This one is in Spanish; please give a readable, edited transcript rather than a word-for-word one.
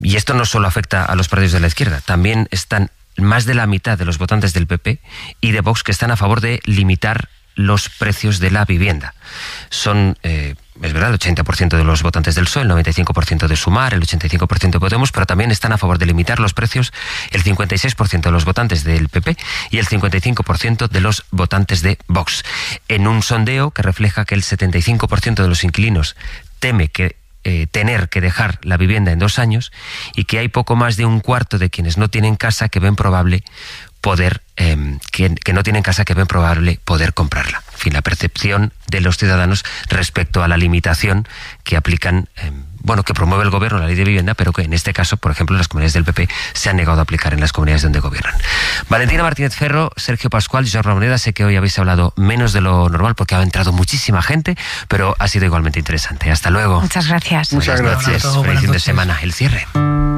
Y esto no solo afecta a los partidos de la izquierda, también están más de la mitad de los votantes del PP y de Vox que están a favor de limitar los precios de la vivienda. Son, es verdad, el 80% de los votantes del PSOE, el 95% de Sumar, el 85% de Podemos, pero también están a favor de limitar los precios el 56% de los votantes del PP y el 55% de los votantes de Vox. En un sondeo que refleja que el 75% de los inquilinos teme que tener que dejar la vivienda en 2 años y que hay poco más de un cuarto de quienes no tienen casa que ven probable poder que no tienen casa que ven probable poder comprarla. En fin, la percepción de los ciudadanos respecto a la limitación que aplican, que promueve el gobierno, la ley de vivienda, pero que en este caso, por ejemplo, las comunidades del PP se han negado a aplicar en las comunidades donde gobiernan. Valentina Martínez Ferro, Sergio Pascual, Jordi Ramoneda, sé que hoy habéis hablado menos de lo normal porque ha entrado muchísima gente, pero ha sido igualmente interesante. Hasta luego. Muchas gracias. Muchas gracias. Feliz fin de semana. El cierre.